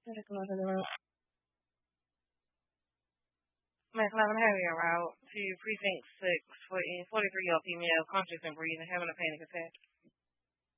Max 11 Heavy en route to Precinct 6 for a 43-year-old female conscious and breathing having a panic attack.